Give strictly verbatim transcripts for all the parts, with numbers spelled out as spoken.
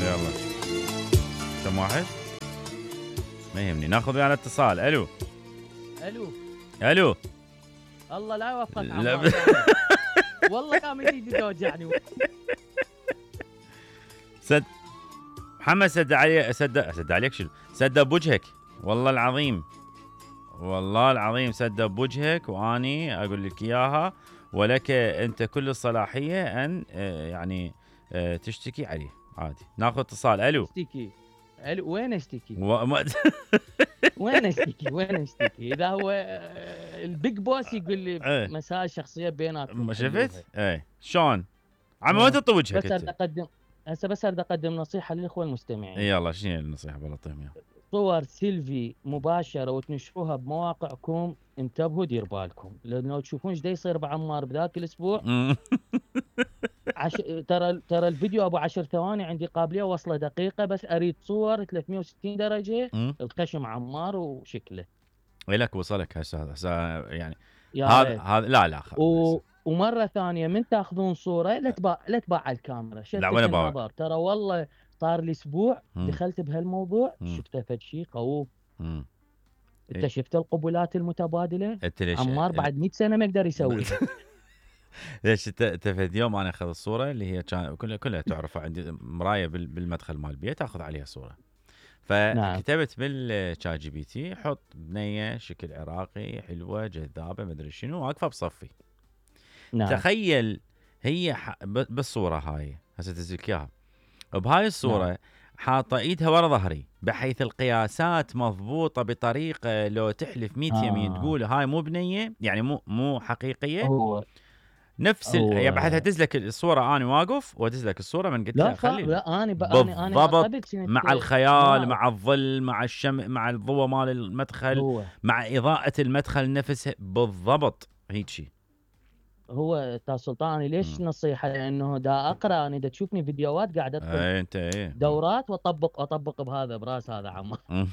يلا كم واحد؟ ما يهمني، ناخذ على اتصال. الو الو الو. الله لا يوفقك لا عمار. ب... والله قامت ايدي توجعني. سد محمد سد علي، سد سد عليك شنو؟ سد بوجهك والله العظيم، والله العظيم سد بوجهك، واني اقول لك اياها، ولك انت كل الصلاحيه ان آه، يعني آه، تشتكي عليه عادي. ناخذ اتصال. الو اشتكي. الو وين اشتكي؟ وما... وين اشتكي؟ وين اشتكي؟ اذا هو آه، البيج بوس يقول لي ايه مسائل شخصيه بيناتكم ما حلوها. شفت؟ ايه شلون؟ عم وين تطي وجهك بس اريد انت؟ اقدم هسه بس اريد اقدم نصيحه للاخوه المستمعين. يلا شنو النصيحه بالله يعطيهم اياها؟ صور سيلفي مباشره وتنشروها بمواقعكم انتبهوا دير بالكم، لانه تشوفون ايش دا يصير بعمار بذاك الاسبوع. عش... ترى ترى الفيديو ابو عشر ثواني عندي قابليه وصله دقيقه، بس اريد صور ثلاثمية وستين درجه الخشم عمار وشكله. لك وصلك هسه هسه يعني يا هذا ريت. هذا لا لا و... ومره ثانيه من تاخذون صوره لا تباع لا تباع على الكاميرا، لا وين شتت باوع؟ النظر. ترى والله صار لي اسبوع مم. دخلت بهالموضوع مم. شفته فد شيء قوي. مم. انت شفت القبلات المتبادله؟ انت ليش عمار بعد مئة سنه ما يقدر يسويها. ليش انت انت في يوم انا اخذ الصوره اللي هي كان كلها كلها تعرف عندي مرايه بال- بالمدخل مال البيت اخذ عليها صوره، نعم. فكتبت بالشات جي بي تي حط بنيه شكل عراقي حلوه جذابه مدري شنو واقفه بصفي. نعم. تخيل هي ح... ب- بالصوره هاي هسه تنزلك اياها بهاي الصوره نعم. حاطه ايدها ورا ظهري بحيث القياسات مضبوطه بطريقه لو تحلف مية آه. يمين تقول هاي مو بنيه، يعني مو مو حقيقيه. هو نفس ال... هو يعني بعد هدز لك الصوره انا واقف وادز لك الصوره من قلت لا لا ف... خلي لا انا ب... انا انا بالضبط قبل كنت مع الخيال لا. مع الظل مع الشمع مع الضوء مال المدخل هو مع اضاءه المدخل نفسها بالضبط هيك شيء. هو استاذ سلطان ليش مم. نصيحه؟ لانه دا اقرا انا دا تشوفني فيديوهات قاعد ادخل اي انت ايه دورات واطبق اطبق بهذا براس هذا عمار مم.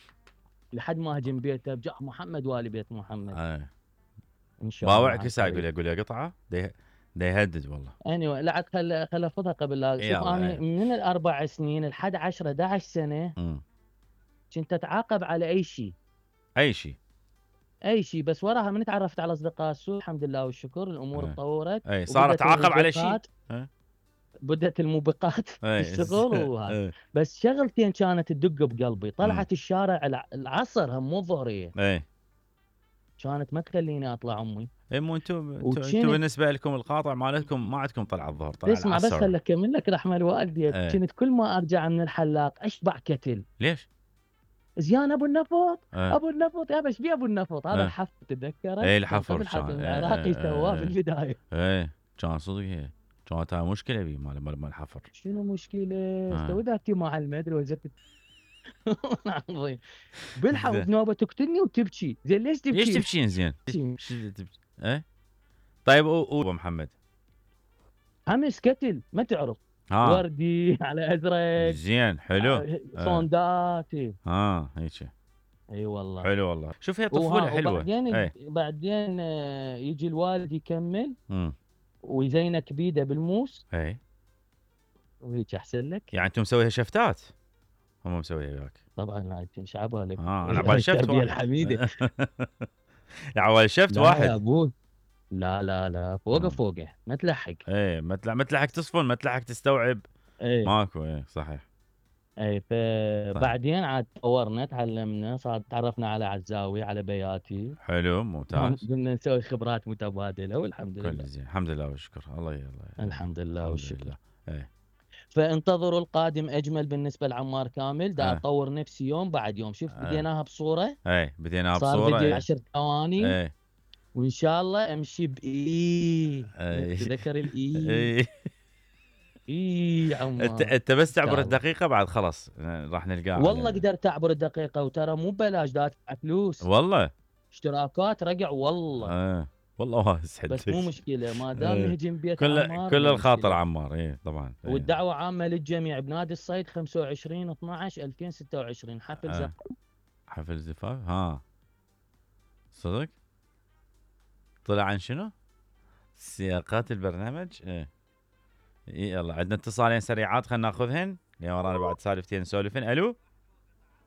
لحد ما هجم بيته بجاه محمد والي بيت محمد اي ان شاء الله. باوعك هسه اقول اقول يا قطعه ده ده يهدد والله. اني anyway, لا خل خل افضها قبل لا شوف يلا، انا ايه. من الاربع سنين لحد عشرة احد عشر سنه مم. كنت اتعاقب على اي شيء اي شيء اي شيء، بس وراها من تعرفت على اصدقاء السوء الحمد لله والشكر الامور ايه. تطورت. اي صار وبدت اتعاقب على شيء. الموبقات ايه. بدت الموبقات ايه. تشتغل وهذا. ايه. بس شغلتين كانت تدق بقلبي، مم. طلعت الشارع الع- العصر هم مو ظهريه ايه. كانت ما تخليني اطلع امي. اي مو انتم انتم وشنو- انتم بالنسبه لكم القاطع مالتكم ما عندكم طلع الظهر طلع اسمع بس العصر. خل اكمل لك رحمه الوالديه. ايه. كنت كل ما ارجع من الحلاق اشبع كتل. ليش؟ زيان ابو النفط ايه. ابو النفط يا بس بي ابو النفط هذا ايه. الحفر تتذكره؟ ايه الحفر قبل حفر كان. العراقي ايه. سواه ايه. في البدايه. ايه كان صدق هي كانت هاي مشكله بي مال مال مال الحفر. شنو مشكله؟ آه. سوي ذاتي مع المدري وزفت عظيم بالحق بنوبه تقتلني وتبكي. زين ليش تبكي؟ ليش تبكين زين؟ ليش تبكي؟ ايه طيب ابو محمد امس كتل ما تعرف ها وردي على ازرق زين حلو آه، صونداتي اه هيك اي والله حلو والله. شوف هي طفوله حلوه. وبعدين ايه. بعدين آه، يجي الوالد يكمل امم ويزينك بيده بالموس ايه وهيك احسن لك. يعني انتم مسويها شفتات هم مسويها وياك. طبعا هاي تنشعبها لك. اه انا عبالي شفت التربيه واحد. الحميده. يا عبالي شفت لا واحد. يا ابوي لا لا لا فوقه مم. فوقه ما تلحق. ايه ما تلحق ما تلحق تصفن ما تلحق تستوعب. ايه ماكو ايه صحيح. اي فبعدين عاد طورنا تعلمنا صار تعرفنا على عزاوي على بياتي. حلو ممتاز. قلنا نسوي خبرات متبادله والحمد لله. كل زين الحمد لله والشكر الله الله. الحمد لله والشكر. ايه. فانتظروا القادم اجمل بالنسبه لعمار كامل. دا آه. اطور نفسي يوم بعد يوم. شفت آه. بديناها بصوره ايه بدينا صار بصوره. فيديو ايه. عشر ثواني ايه. وان شاء الله امشي باي. ايه. تذكر الاي. ايه. اي عمار انت انت بس تعبر الله. الدقيقه بعد خلاص راح نلقاه. والله على- قدرت اعبر الدقيقه وترى مو ببلاش دافع فلوس والله. اشتراكات رقع والله. اه والله واهس حدك. بس مو مشكله ما دام إيه. نهجم بيت كل عمار كل مو الخاطر مشكلة. عمار ايه طبعا. إيه. والدعوه عامه للجميع بنادي الصيد خمسة وعشرين اثنعش ألفين وستة وعشرين حفل آه. زفاف. حفل زفاف ها صدق طلع عن شنو؟ سياقات البرنامج. ايه ايه يلا عندنا اتصالين سريعات خلينا ناخذهن يا ورانا بعد سالفتين نسولفن. الو